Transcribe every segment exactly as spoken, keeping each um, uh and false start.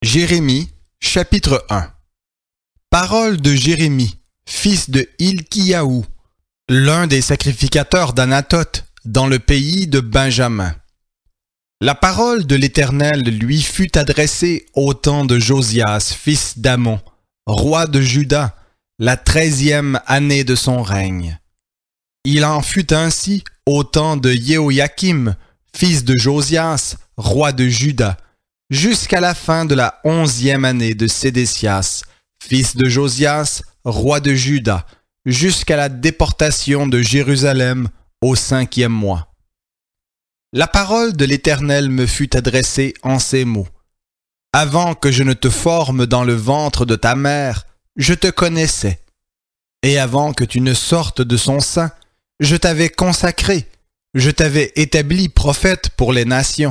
Jérémie, chapitre un. Parole de Jérémie, fils de Hilkiyahu, l'un des sacrificateurs d'Anathoth, dans le pays de Benjamin. La parole de l'Éternel lui fut adressée au temps de Josias, fils d'Amon, roi de Juda, la treizième année de son règne. Il en fut ainsi au temps de Jéhoïakim, fils de Josias, roi de Juda, jusqu'à la fin de la onzième année de Sédécias, fils de Josias, roi de Juda, jusqu'à la déportation de Jérusalem au cinquième mois. La parole de l'Éternel me fut adressée en ces mots. Avant que je ne te forme dans le ventre de ta mère, je te connaissais. Et avant que tu ne sortes de son sein, je t'avais consacré, je t'avais établi prophète pour les nations.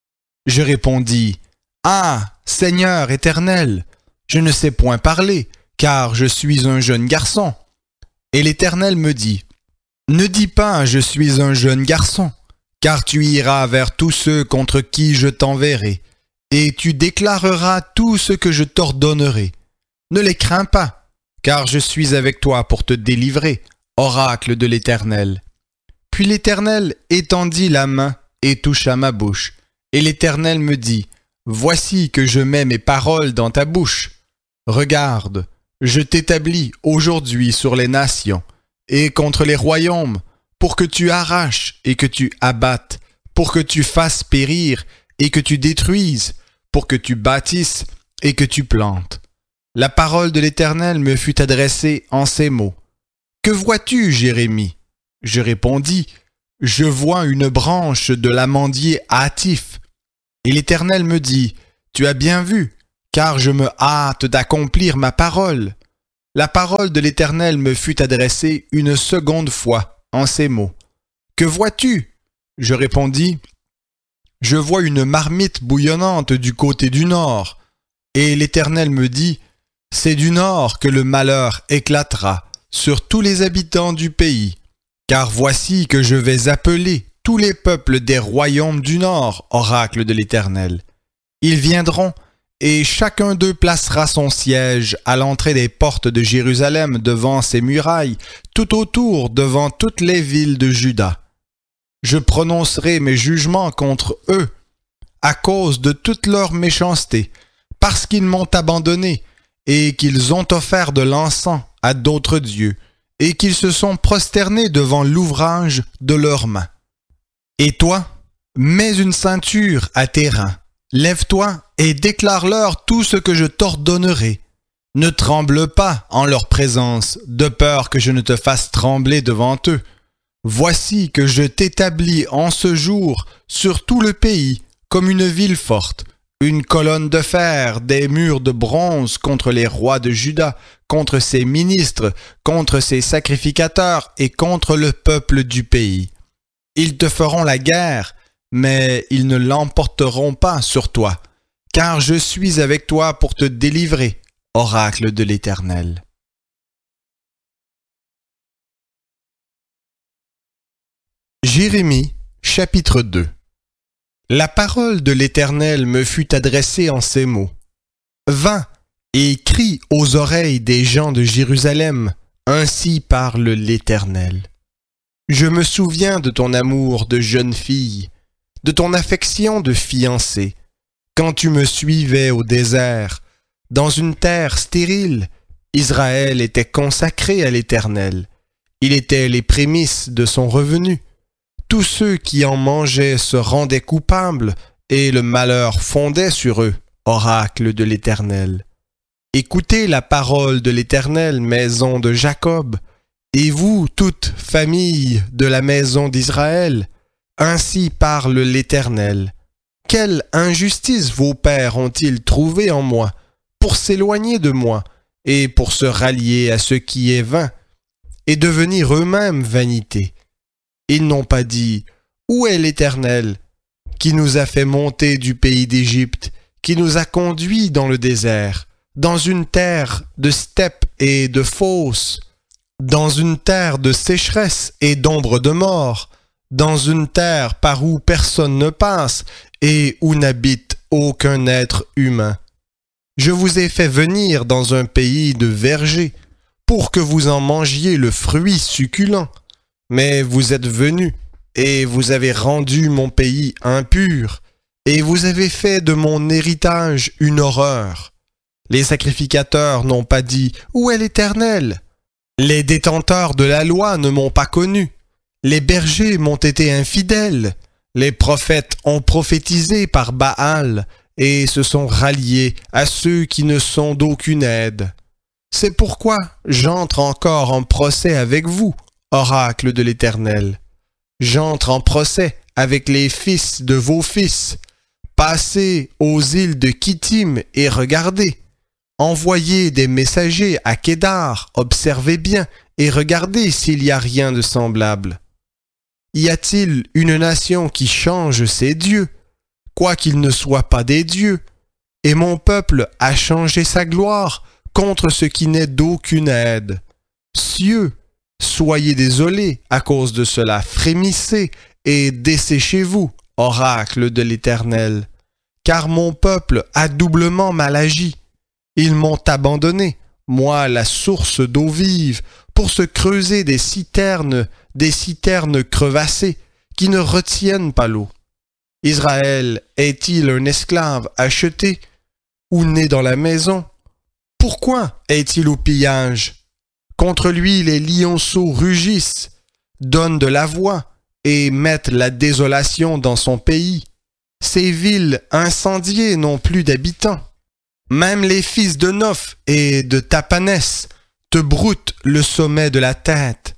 Je répondis, « Ah, Seigneur éternel, je ne sais point parler, car je suis un jeune garçon. » Et l'Éternel me dit, « Ne dis pas, je suis un jeune garçon, car tu iras vers tous ceux contre qui je t'enverrai, et tu déclareras tout ce que je t'ordonnerai. Ne les crains pas, car je suis avec toi pour te délivrer, oracle de l'Éternel. » Puis l'Éternel étendit la main et toucha ma bouche. Et l'Éternel me dit, « Voici que je mets mes paroles dans ta bouche. Regarde, je t'établis aujourd'hui sur les nations et contre les royaumes, pour que tu arraches et que tu abattes, pour que tu fasses périr et que tu détruises, pour que tu bâtisses et que tu plantes. » La parole de l'Éternel me fut adressée en ces mots. « Que vois-tu, Jérémie ?» Je répondis, « Je vois une branche de l'amandier hâtif. » Et l'Éternel me dit, « Tu as bien vu, car je me hâte d'accomplir ma parole. » La parole de l'Éternel me fut adressée une seconde fois en ces mots. « Que vois-tu » Je répondis, « Je vois une marmite bouillonnante du côté du nord. » Et l'Éternel me dit, « C'est du nord que le malheur éclatera sur tous les habitants du pays. Car voici que je vais appeler tous les peuples des royaumes du nord, oracle de l'Éternel. Ils viendront, et chacun d'eux placera son siège à l'entrée des portes de Jérusalem devant ses murailles, tout autour devant toutes les villes de Juda. Je prononcerai mes jugements contre eux, à cause de toute leur méchanceté, parce qu'ils m'ont abandonné, et qu'ils ont offert de l'encens à d'autres dieux, et qu'ils se sont prosternés devant l'ouvrage de leurs mains. Et toi, mets une ceinture à tes reins, lève-toi et déclare-leur tout ce que je t'ordonnerai. Ne tremble pas en leur présence, de peur que je ne te fasse trembler devant eux. Voici que je t'établis en ce jour sur tout le pays comme une ville forte, une colonne de fer, des murs de bronze contre les rois de Juda, contre ses ministres, contre ses sacrificateurs et contre le peuple du pays. Ils te feront la guerre, mais ils ne l'emporteront pas sur toi, car je suis avec toi pour te délivrer, oracle de l'Éternel. Jérémie, chapitre deux. La parole de l'Éternel me fut adressée en ces mots. Va et crie aux oreilles des gens de Jérusalem, ainsi parle l'Éternel. Je me souviens de ton amour de jeune fille, de ton affection de fiancée, quand tu me suivais au désert, dans une terre stérile. Israël était consacré à l'Éternel. Il était les prémices de son revenu. Tous ceux qui en mangeaient se rendaient coupables, et le malheur fondait sur eux, oracle de l'Éternel. Écoutez la parole de l'Éternel, maison de Jacob, et vous, toute famille de la maison d'Israël, ainsi parle l'Éternel. Quelle injustice vos pères ont-ils trouvée en moi, pour s'éloigner de moi, et pour se rallier à ce qui est vain, et devenir eux-mêmes vanité. Ils n'ont pas dit, « Où est l'Éternel, qui nous a fait monter du pays d'Égypte, qui nous a conduits dans le désert, dans une terre de steppes et de fosses, dans une terre de sécheresse et d'ombre de mort, dans une terre par où personne ne passe et où n'habite aucun être humain. Je vous ai fait venir dans un pays de vergers, pour que vous en mangiez le fruit succulent. Mais vous êtes venus, et vous avez rendu mon pays impur, et vous avez fait de mon héritage une horreur. Les sacrificateurs n'ont pas dit « Où est l'Éternel ?» Les détenteurs de la loi ne m'ont pas connu. Les bergers m'ont été infidèles. Les prophètes ont prophétisé par Baal et se sont ralliés à ceux qui ne sont d'aucune aide. C'est pourquoi j'entre encore en procès avec vous, oracle de l'Éternel. J'entre en procès avec les fils de vos fils. Passez aux îles de Kittim et regardez. Envoyez des messagers à Kédar, observez bien et regardez s'il y a rien de semblable. Y a-t-il une nation qui change ses dieux, quoiqu'ils ne soient pas des dieux, et mon peuple a changé sa gloire contre ce qui n'est d'aucune aide. Cieux, soyez désolés à cause de cela, frémissez et desséchez-vous, oracle de l'Éternel, car mon peuple a doublement mal agi. Ils m'ont abandonné, moi la source d'eau vive, pour se creuser des citernes, des citernes crevassées, qui ne retiennent pas l'eau. Israël est-il un esclave acheté, ou né dans la maison? Pourquoi est-il au pillage? Contre lui les lionceaux rugissent, donnent de la voix, et mettent la désolation dans son pays. Ces villes incendiées n'ont plus d'habitants. Même les fils de Noph et de Tapanès te broutent le sommet de la tête.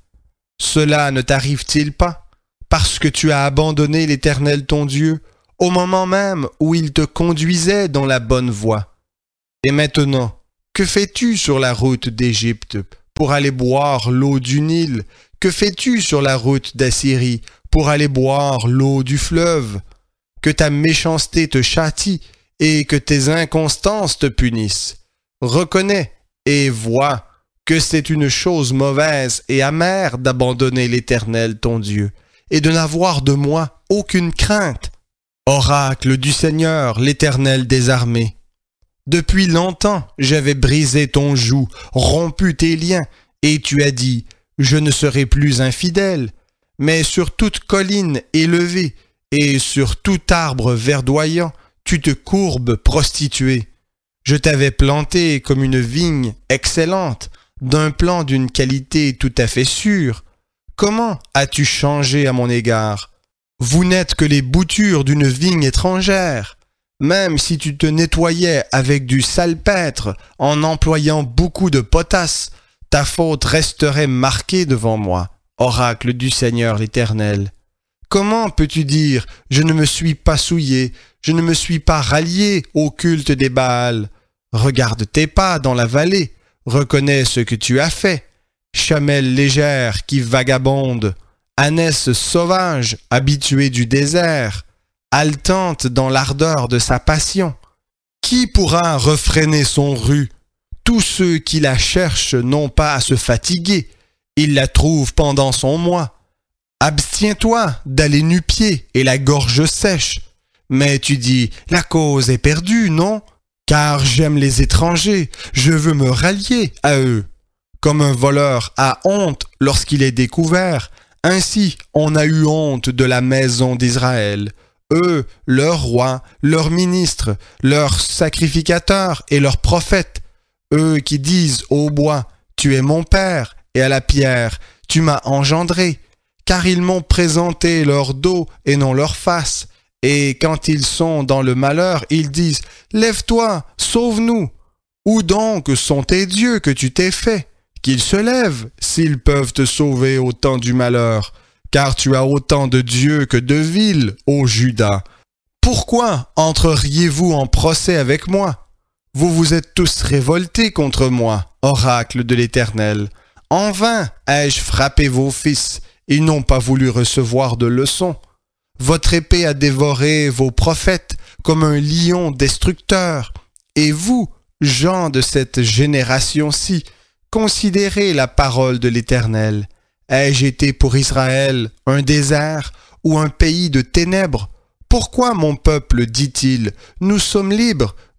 Cela ne t'arrive-t-il pas, parce que tu as abandonné l'Éternel ton Dieu, au moment même où il te conduisait dans la bonne voie? Et maintenant, que fais-tu sur la route d'Égypte pour aller boire l'eau du Nil? Que fais-tu sur la route d'Assyrie pour aller boire l'eau du fleuve? Que ta méchanceté te châtie et que tes inconstances te punissent. Reconnais et vois que c'est une chose mauvaise et amère d'abandonner l'Éternel ton Dieu, et de n'avoir de moi aucune crainte. Oracle du Seigneur, l'Éternel des armées. Depuis longtemps j'avais brisé ton joug, rompu tes liens, et tu as dit, je ne serai plus infidèle, mais sur toute colline élevée, et sur tout arbre verdoyant, tu te courbes prostituée. Je t'avais planté comme une vigne excellente, d'un plan d'une qualité tout à fait sûre. Comment as-tu changé à mon égard? Vous n'êtes que les boutures d'une vigne étrangère. Même si tu te nettoyais avec du salpêtre en employant beaucoup de potasse, ta faute resterait marquée devant moi, oracle du Seigneur l'Éternel. Comment peux-tu dire « Je ne me suis pas souillé, je ne me suis pas rallié au culte des Baals ». Regarde tes pas dans la vallée, reconnais ce que tu as fait. Chamelle légère qui vagabonde, ânesse sauvage habituée du désert, haletante dans l'ardeur de sa passion. Qui pourra refréner son rut? Tous ceux qui la cherchent n'ont pas à se fatiguer, ils la trouvent pendant son mois. Abstiens-toi d'aller nu-pied et la gorge sèche. Mais tu dis, la cause est perdue, non? Car j'aime les étrangers, je veux me rallier à eux. Comme un voleur a honte lorsqu'il est découvert, ainsi on a eu honte de la maison d'Israël. Eux, leurs rois, leurs ministres, leurs sacrificateurs et leurs prophètes. Eux qui disent au bois, tu es mon père, et à la pierre, tu m'as engendré. Car ils m'ont présenté leur dos et non leur face. Et quand ils sont dans le malheur, ils disent « Lève-toi, sauve-nous » Où donc sont tes dieux que tu t'es fait? Qu'ils se lèvent, s'ils peuvent te sauver au temps du malheur, car tu as autant de dieux que de villes, ô Juda. Pourquoi entreriez-vous en procès avec moi? Vous vous êtes tous révoltés contre moi, oracle de l'Éternel. En vain ai-je frappé vos fils, ils n'ont pas voulu recevoir de leçons. Votre épée a dévoré vos prophètes comme un lion destructeur. Et vous, gens de cette génération-ci, considérez la parole de l'Éternel. Ai-je été pour Israël un désert ou un pays de ténèbres? Pourquoi mon peuple dit-il, nous sommes libres,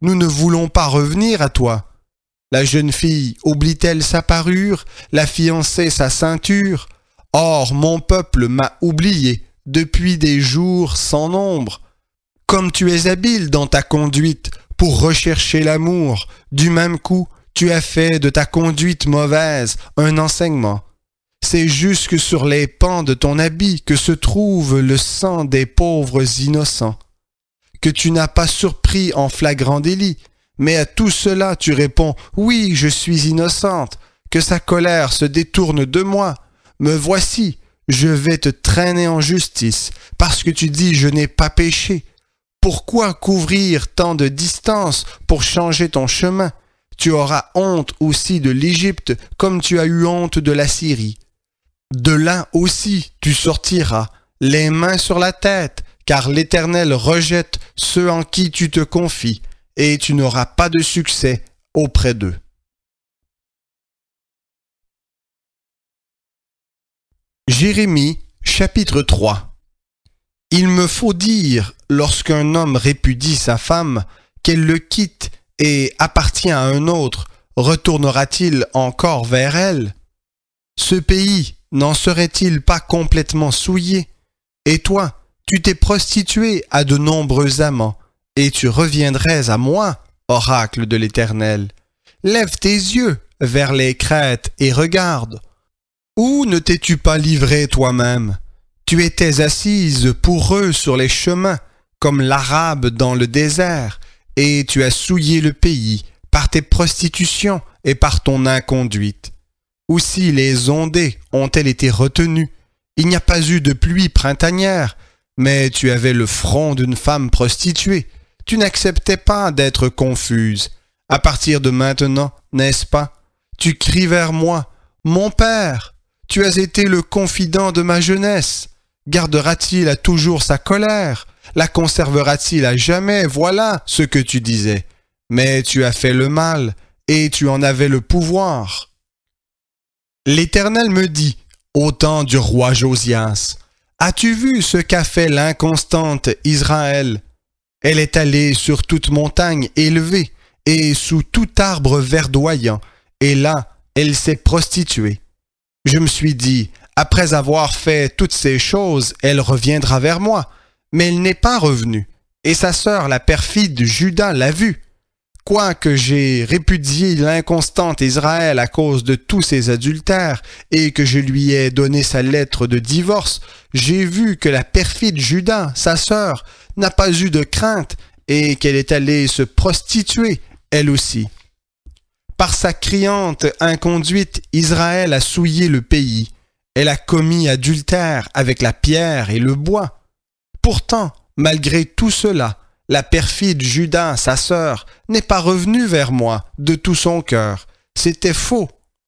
nous ne voulons pas revenir à toi. La jeune fille oublie-t-elle sa parure, la fiancée sa ceinture? Or, mon peuple m'a oublié depuis des jours sans nombre. Comme tu es habile dans ta conduite pour rechercher l'amour, du même coup, tu as fait de ta conduite mauvaise un enseignement. C'est jusque sur les pans de ton habit que se trouve le sang des pauvres innocents, que tu n'as pas surpris en flagrant délit, mais à tout cela tu réponds « Oui, je suis innocente, que sa colère se détourne de moi. Me voici, je vais te traîner en justice, parce que tu dis « Je n'ai pas péché ». Pourquoi couvrir tant de distance pour changer ton chemin? Tu auras honte aussi de l'Égypte comme tu as eu honte de la Syrie. De là aussi tu sortiras, les mains sur la tête, car l'Éternel rejette ceux en qui tu te confies, et tu n'auras pas de succès auprès d'eux. Jérémie, chapitre trois. Il me faut dire, lorsqu'un homme répudie sa femme, qu'elle le quitte et appartient à un autre, retournera-t-il encore vers elle? Ce pays n'en serait-il pas complètement souillé? Et toi, tu t'es prostitué à de nombreux amants, et tu reviendrais à moi, oracle de l'Éternel. Lève tes yeux vers les crêtes et regarde. Où ne t'es-tu pas livré toi-même? Tu étais assise pour eux sur les chemins, comme l'Arabe dans le désert, et tu as souillé le pays par tes prostitutions et par ton inconduite. Aussi les ondées ont-elles été retenues. Il n'y a pas eu de pluie printanière, mais tu avais le front d'une femme prostituée. Tu n'acceptais pas d'être confuse. À partir de maintenant, n'est-ce pas? Tu cries vers moi, « Mon père, tu as été le confident de ma jeunesse. Gardera-t-il à toujours sa colère? La conservera-t-il à jamais? Voilà ce que tu disais. Mais tu as fait le mal, et tu en avais le pouvoir. » L'Éternel me dit, au temps du roi Josias, « As-tu vu ce qu'a fait l'inconstante Israël? Elle est allée sur toute montagne élevée et sous tout arbre verdoyant, et là, elle s'est prostituée. Je me suis dit, après avoir fait toutes ces choses, elle reviendra vers moi. Mais elle n'est pas revenue, et sa sœur, la perfide Juda, l'a vue. Quoique j'ai répudié l'inconstante Israël à cause de tous ses adultères, et que je lui ai donné sa lettre de divorce, j'ai vu que la perfide Juda, sa sœur, n'a pas eu de crainte, et qu'elle est allée se prostituer, elle aussi. Par sa criante inconduite, Israël a souillé le pays. Elle a commis adultère avec la pierre et le bois. Pourtant, malgré tout cela, la perfide Juda, sa sœur, n'est pas revenue vers moi de tout son cœur. C'était faux.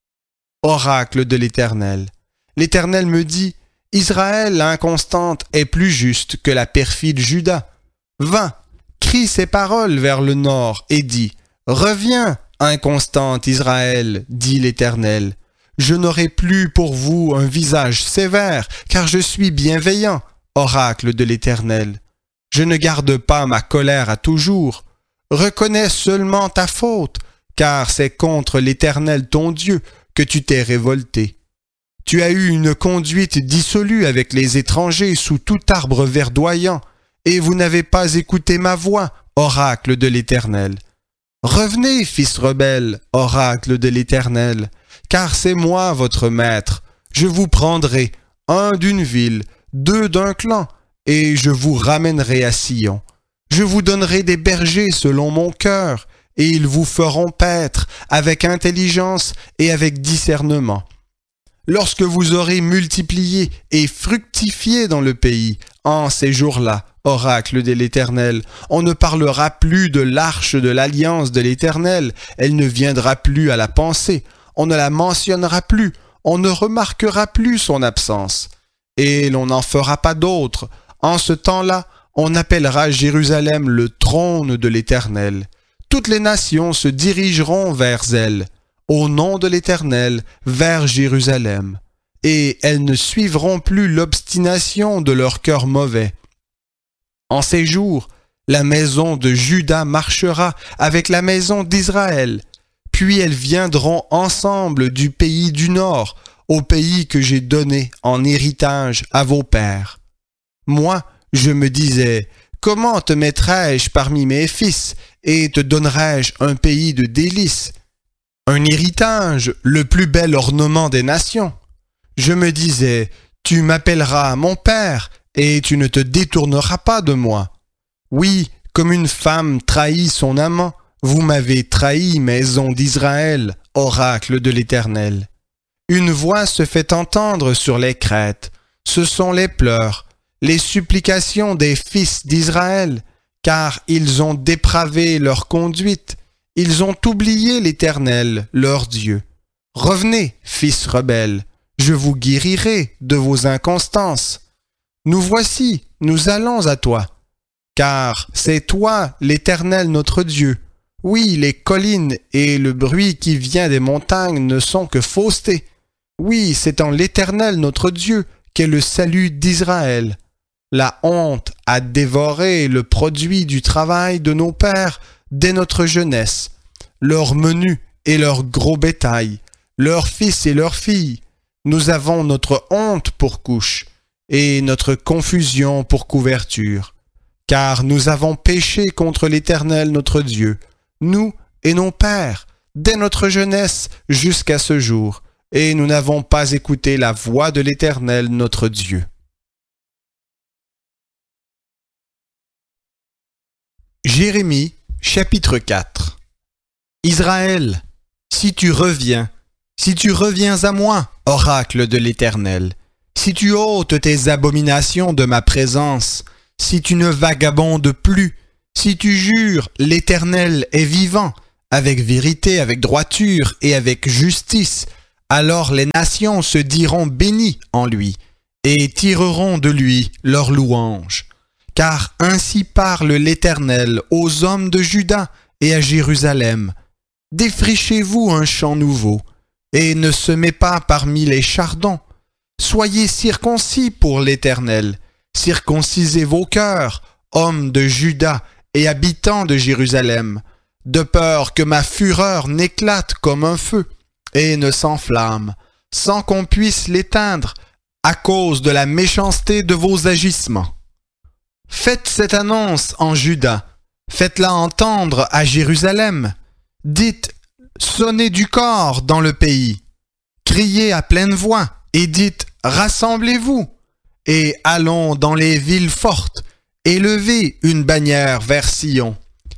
Oracle de l'Éternel. L'Éternel me dit, Israël l'inconstante est plus juste que la perfide Juda. Va, crie ces paroles vers le nord et dis, reviens, inconstante Israël, dit l'Éternel. Je n'aurai plus pour vous un visage sévère, car je suis bienveillant, oracle de l'Éternel. Je ne garde pas ma colère à toujours. Reconnais seulement ta faute, car c'est contre l'Éternel ton Dieu que tu t'es révolté. Tu as eu une conduite dissolue avec les étrangers sous tout arbre verdoyant, et vous n'avez pas écouté ma voix, oracle de l'Éternel. Revenez, fils rebelles, oracle de l'Éternel, car c'est moi votre maître. Je vous prendrai, un d'une ville, deux d'un clan, et je vous ramènerai à Sion. Je vous donnerai des bergers selon mon cœur, et ils vous feront paître avec intelligence et avec discernement. Lorsque vous aurez multiplié et fructifié dans le pays, en ces jours-là, oracle de l'Éternel, on ne parlera plus de l'arche de l'alliance de l'Éternel, elle ne viendra plus à la pensée, on ne la mentionnera plus, on ne remarquera plus son absence, et l'on n'en fera pas d'autre. En ce temps-là, on appellera Jérusalem le trône de l'Éternel. Toutes les nations se dirigeront vers elle, au nom de l'Éternel, vers Jérusalem, et elles ne suivront plus l'obstination de leur cœur mauvais. En ces jours, La maison de Juda marchera avec la maison d'Israël. Puis elles viendront ensemble du pays du nord, au pays que j'ai donné en héritage à vos pères. Moi, je me disais, comment te mettrai-je parmi mes fils et te donnerai-je un pays de délices, un héritage, le plus bel ornement des nations? Je me disais, tu m'appelleras mon père et tu ne te détourneras pas de moi. Oui, comme une femme trahit son amant, vous m'avez trahi, maison d'Israël, oracle de l'Éternel. Une voix se fait entendre sur les crêtes. Ce sont les pleurs, les supplications des fils d'Israël, car ils ont dépravé leur conduite. Ils ont oublié l'Éternel, leur Dieu. Revenez, fils rebelles, je vous guérirai de vos inconstances. Nous voici, nous allons à toi. Car c'est toi, l'Éternel notre Dieu. Oui, les collines et le bruit qui vient des montagnes ne sont que fausseté. Oui, c'est en l'Éternel notre Dieu qu'est le salut d'Israël. La honte a dévoré le produit du travail de nos pères dès notre jeunesse, leurs menus et leurs gros bétail, leurs fils et leurs filles. Nous avons notre honte pour couche et notre confusion pour couverture. Car nous avons péché contre l'Éternel notre Dieu, nous et nos pères, dès notre jeunesse jusqu'à ce jour, et nous n'avons pas écouté la voix de l'Éternel notre Dieu. Jérémie, chapitre quatre. Israël, si tu reviens, si tu reviens à moi, oracle de l'Éternel, si tu ôtes tes abominations de ma présence, si tu ne vagabondes plus, si tu jures, l'Éternel est vivant, avec vérité, avec droiture et avec justice, alors les nations se diront bénies en lui, et tireront de lui leur louange. Car ainsi parle l'Éternel aux hommes de Juda et à Jérusalem. Défrichez-vous un champ nouveau, et ne semez pas parmi les chardons. Soyez circoncis pour l'Éternel. Circoncisez vos cœurs, hommes de Juda et habitants de Jérusalem, de peur que ma fureur n'éclate comme un feu et ne s'enflamme, sans qu'on puisse l'éteindre à cause de la méchanceté de vos agissements. Faites cette annonce en Juda, faites-la entendre à Jérusalem. Dites, sonnez du cor dans le pays, criez à pleine voix et dites, rassemblez-vous. Et allons dans les villes fortes, élevez une bannière vers Sion.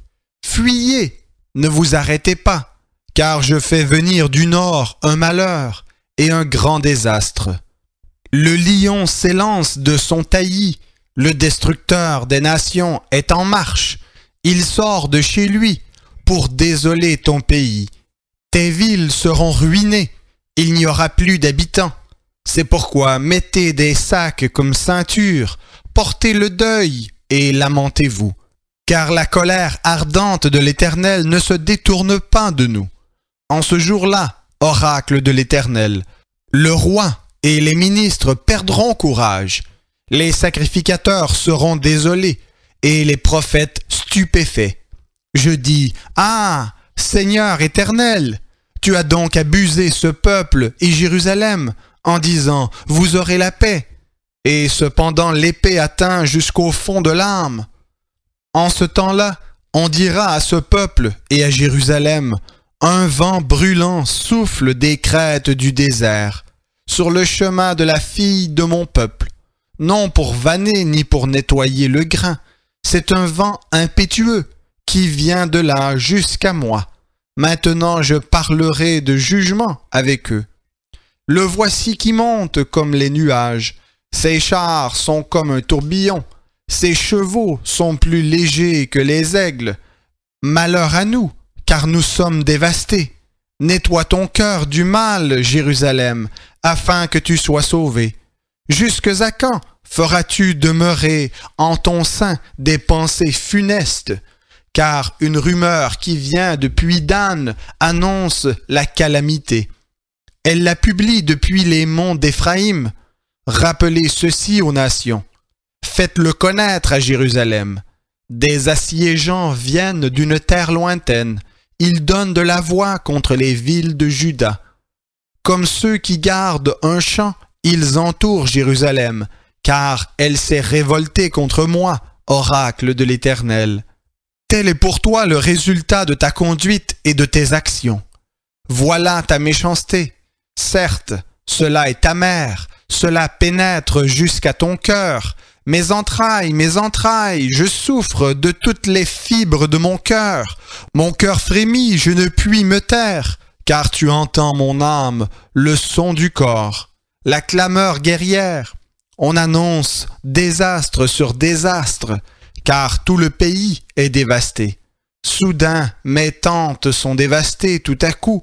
Fuyez, ne vous arrêtez pas, car je fais venir du nord un malheur et un grand désastre. Le lion s'élance de son taillis, le destructeur des nations est en marche. Il sort de chez lui pour désoler ton pays. Tes villes seront ruinées, il n'y aura plus d'habitants. C'est pourquoi mettez des sacs comme ceinture, portez le deuil et lamentez-vous. Car la colère ardente de l'Éternel ne se détourne pas de nous. En ce jour-là, oracle de l'Éternel, le roi et les ministres perdront courage. Les sacrificateurs seront désolés et les prophètes stupéfaits. Je dis, ah, Seigneur éternel, tu as donc abusé ce peuple et Jérusalem, en disant, vous aurez la paix, et cependant l'épée atteint jusqu'au fond de l'âme. En ce temps-là, on dira à ce peuple et à Jérusalem, un vent brûlant souffle des crêtes du désert, sur le chemin de la fille de mon peuple, non pour vanner ni pour nettoyer le grain, c'est un vent impétueux qui vient de là jusqu'à moi. Maintenant je parlerai de jugement avec eux. Le voici qui monte comme les nuages. Ses chars sont comme un tourbillon. Ses chevaux sont plus légers que les aigles. Malheur à nous, car nous sommes dévastés. Nettoie ton cœur du mal, Jérusalem, afin que tu sois sauvé. Jusque à quand feras-tu demeurer en ton sein des pensées funestes? Car une rumeur qui vient depuis Dan annonce la calamité. Elle la publie depuis les monts d'Éphraïm. Rappelez ceci aux nations. Faites-le connaître à Jérusalem. Des assiégeants viennent d'une terre lointaine. Ils donnent de la voix contre les villes de Juda. Comme ceux qui gardent un champ, ils entourent Jérusalem, car elle s'est révoltée contre moi, oracle de l'Éternel. Tel est pour toi le résultat de ta conduite et de tes actions. Voilà ta méchanceté. Certes, cela est amer, cela pénètre jusqu'à ton cœur. Mes entrailles, mes entrailles, je souffre de toutes les fibres de mon cœur. Mon cœur frémit, je ne puis me taire, car tu entends mon âme, le son du corps, la clameur guerrière. On annonce désastre sur désastre, car tout le pays est dévasté. Soudain, mes tentes sont dévastées tout à coup,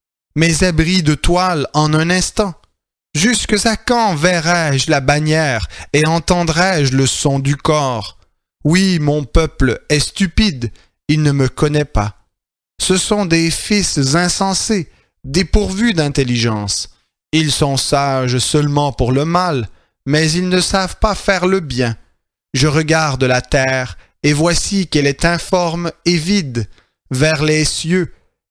mes abris de toile en un instant. Jusque à quand verrai-je la bannière et entendrai-je le son du corps? Oui, mon peuple est stupide, il ne me connaît pas. Ce sont des fils insensés, dépourvus d'intelligence. Ils sont sages seulement pour le mal, mais ils ne savent pas faire le bien. Je regarde la terre, et voici qu'elle est informe et vide, vers les cieux,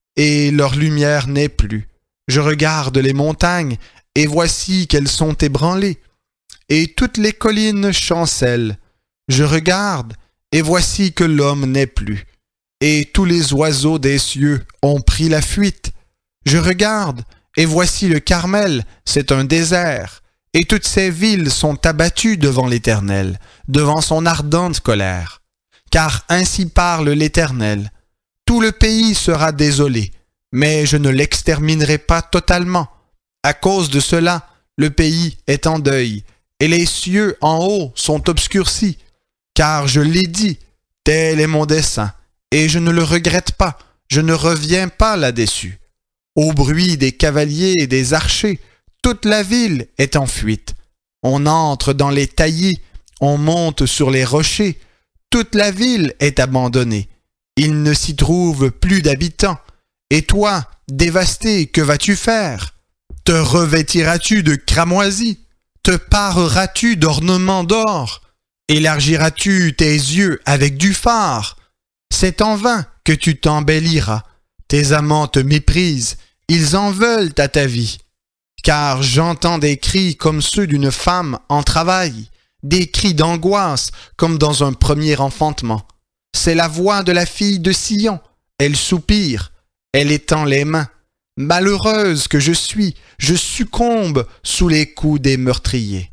et leur lumière n'est plus. Je regarde les montagnes, et voici qu'elles sont ébranlées, et toutes les collines chancellent. Je regarde, et voici que l'homme n'est plus, et tous les oiseaux des cieux ont pris la fuite. Je regarde, et voici le Carmel, c'est un désert, et toutes ces villes sont abattues devant l'Éternel, devant son ardente colère. Car ainsi parle l'Éternel, tout le pays sera désolé, mais je ne l'exterminerai pas totalement. À cause de cela, le pays est en deuil, et les cieux en haut sont obscurcis. Car je l'ai dit, tel est mon dessein, et je ne le regrette pas, je ne reviens pas là-dessus. Au bruit des cavaliers et des archers, toute la ville est en fuite. On entre dans les taillis, on monte sur les rochers, toute la ville est abandonnée. Il ne s'y trouve plus d'habitants. Et toi, dévasté, que vas-tu faire? Te revêtiras-tu de cramoisis? Te pareras-tu d'ornements d'or? Élargiras-tu tes yeux avec du fard? C'est en vain que tu t'embelliras. Tes amants te méprisent, ils en veulent à ta vie. Car j'entends des cris comme ceux d'une femme en travail, des cris d'angoisse comme dans un premier enfantement. C'est la voix de la fille de Sion, elle soupire, elle étend les mains. Malheureuse que je suis, je succombe sous les coups des meurtriers.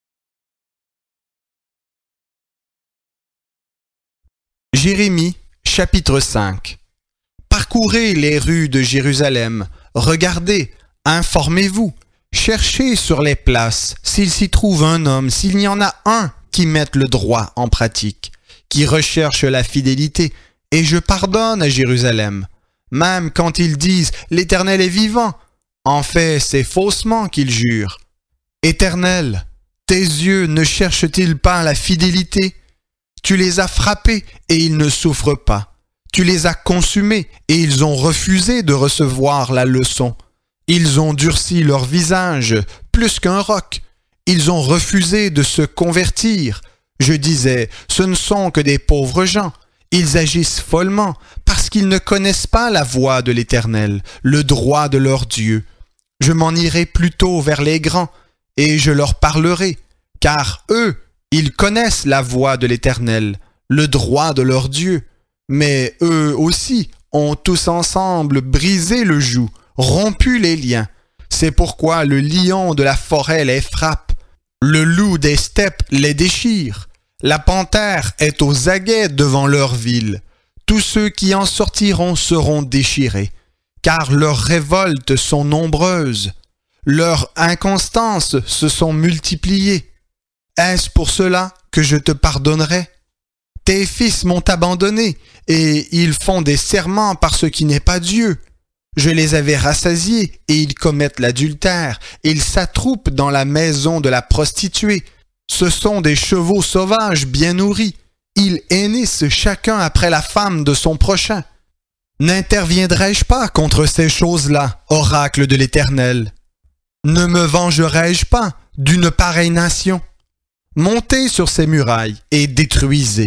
Jérémie, chapitre cinq. Parcourez les rues de Jérusalem, regardez, informez-vous, cherchez sur les places s'il s'y trouve un homme, s'il y en a un qui mette le droit en pratique, qui recherche la fidélité, et je pardonne à Jérusalem. Même quand ils disent « l'Éternel est vivant », en fait, c'est faussement qu'ils jurent. Éternel, tes yeux ne cherchent-ils pas la fidélité? Tu les as frappés et ils ne souffrent pas. Tu les as consumés et ils ont refusé de recevoir la leçon. Ils ont durci leur visage plus qu'un roc. Ils ont refusé de se convertir. Je disais, ce ne sont que des pauvres gens. Ils agissent follement parce qu'ils ne connaissent pas la voie de l'Éternel, le droit de leur Dieu. Je m'en irai plutôt vers les grands, et je leur parlerai, car eux, ils connaissent la voie de l'Éternel, le droit de leur Dieu. Mais eux aussi ont tous ensemble brisé le joug, rompu les liens. C'est pourquoi le lion de la forêt les frappe, le loup des steppes les déchire. La panthère est aux aguets devant leur ville. Tous ceux qui en sortiront seront déchirés, car leurs révoltes sont nombreuses. Leurs inconstances se sont multipliées. Est-ce pour cela que je te pardonnerai? Tes fils m'ont abandonné, et ils font des serments par ce qui n'est pas Dieu. Je les avais rassasiés, et ils commettent l'adultère. Ils s'attroupent dans la maison de la prostituée. Ce sont des chevaux sauvages bien nourris. Ils hennissent chacun après la femme de son prochain. N'interviendrai-je pas contre ces choses-là, oracle de l'Éternel? Ne me vengerai-je pas d'une pareille nation? Montez sur ces murailles et détruisez.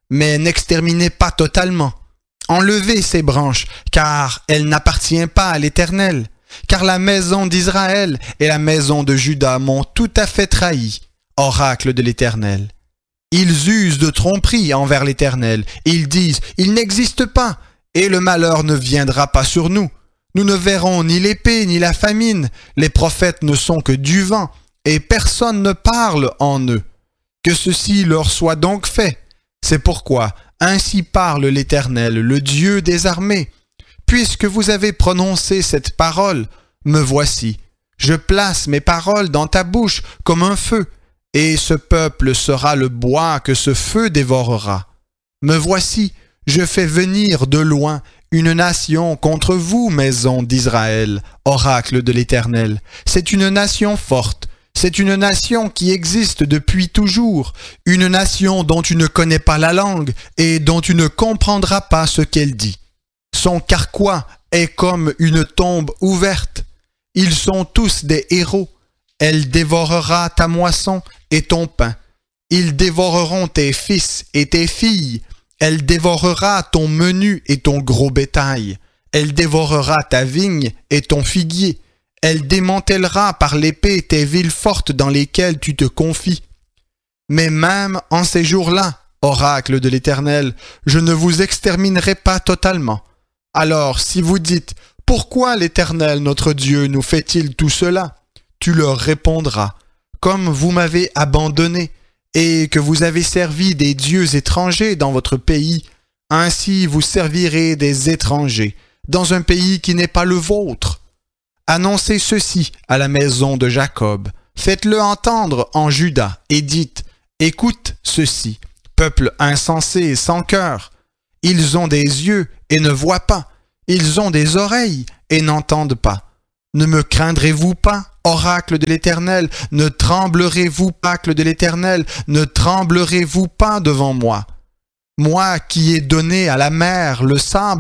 mais n'exterminez pas totalement. Enlevez ces branches, car elles n'appartiennent pas à l'Éternel. Car la maison d'Israël et la maison de Juda m'ont tout à fait trahi, oracle de l'Éternel. Ils usent de tromperie envers l'Éternel. Ils disent, il n'existe pas, et le malheur ne viendra pas sur nous. Nous ne verrons ni l'épée ni la famine. Les prophètes ne sont que du vent, et personne ne parle en eux. Que ceci leur soit donc fait. C'est pourquoi, ainsi parle l'Éternel, le Dieu des armées. Puisque vous avez prononcé cette parole, me voici. Je place mes paroles dans ta bouche comme un feu, et ce peuple sera le bois que ce feu dévorera. Me voici, je fais venir de loin une nation contre vous, maison d'Israël, oracle de l'Éternel. C'est une nation forte, c'est une nation qui existe depuis toujours, une nation dont tu ne connais pas la langue et dont tu ne comprendras pas ce qu'elle dit. Son carquois est comme une tombe ouverte. Ils sont tous des héros. Elle dévorera ta moisson et ton pain. Ils dévoreront tes fils et tes filles. Elle dévorera ton menu et ton gros bétail. Elle dévorera ta vigne et ton figuier. Elle démantèlera par l'épée tes villes fortes dans lesquelles tu te confies. Mais même en ces jours-là, oracle de l'Éternel, je ne vous exterminerai pas totalement. Alors, si vous dites, « Pourquoi l'Éternel notre Dieu nous fait-il tout cela ?» Tu leur répondras, « Comme vous m'avez abandonné, et que vous avez servi des dieux étrangers dans votre pays, ainsi vous servirez des étrangers, dans un pays qui n'est pas le vôtre. Annoncez ceci à la maison de Jacob, faites-le entendre en Juda, et dites, « Écoute ceci, peuple insensé et sans cœur. Ils ont des yeux et ne voient pas. Ils ont des oreilles et n'entendent pas. Ne me craindrez-vous pas, oracle de l'Éternel? Ne tremblerez-vous pas, oracle de l'Éternel? Ne tremblerez-vous pas devant moi? Moi qui ai donné à la mer le sable